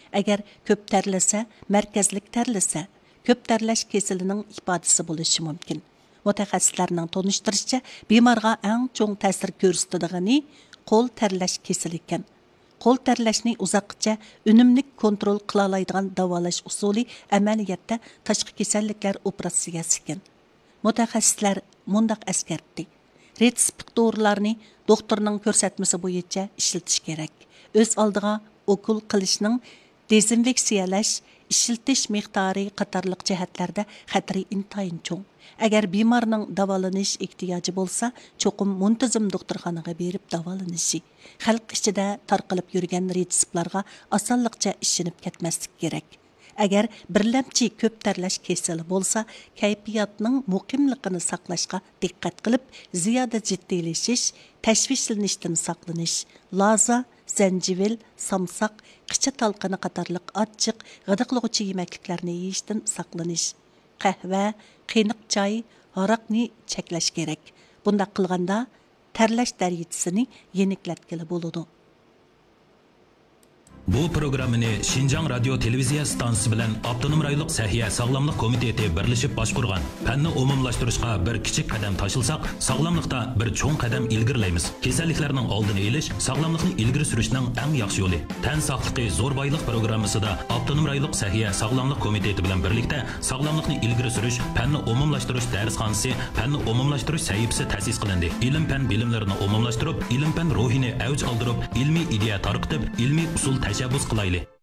Agar ko'p terlasa, markazlik terlasa, ko'p terlash kasalining ifodasi bo'lishi mumkin. Mutaxassislarning tonishtirishicha, bemorga eng cho'ng ta'sir ko'rsatadigan qo'l terlash kasali ekan. Qo'l terlashni uzoqcha unumli kontrol qila oladigan davolash usuli amaliyotda tashqi kasalliklar operatsiyasi ekan. Mutaxassislar mundaq eskartdi. Retsept dorilarni doktorning ko'rsatmasi bo'yicha ishlatish kerak. O'z oldiga okul qilishning dezinfeksiyalash, ishiltish miqdori qatorliq jihatlarda xatri intayin cho'ng. Agar bemorning davolanish ehtiyoji bo'lsa, cho'qim muntazam doktorxonaga berib davolanishi. Xalq ichida tarqalib yurgan retseptlarga osonlikcha ishinib ketmaslik kerak. Agar birlamchi ko'p terlash kasali bo'lsa, kayfiyatning muqimligini saqlashga diqqat qilib, ziyoda jiddiylashish, tashvishlanishdan saqlanish, loza, zanjivil, samsaq, qicha talqini qatorliq ochiq, g'idiqlovchi yemekliklarni yeyishdan saqlanish, qahva, qiyniq choy, aroqni cheklash kerak. Bunda qilganda terlash darajasini yeniklatgili bo'ladi. Bu programmani Şinjan Radio Televiziya stansiyasi bilan Avtonom rayonluq Sahiya Sog'lomlik komiteti birlashib boshqurgan. Fanni umumlashtirishga bir kichik qadam tashilsak, sog'lomlikda bir cho'ng qadam ilgirlaymiz. Kasalliklarning oldini olish, sog'lomlikni ilgari surishning eng yaxshi yo'li. Tan sog'ligi zo'r boylik programmasida Avtonom rayonluq Sahiya Sog'lomlik komiteti bilan birlikda sog'lomlikni ilgari surish, fanni umumlashtirish darsxonasi, fanni umumlashtirish sahifasi ta'sis qilindi. Ilm-fan bilimlarini umumlashtirib, ilm-fan ruhini avj oldirib, ilmiy ideya tarqitib, ilmiy usul tashabbus qilaylik.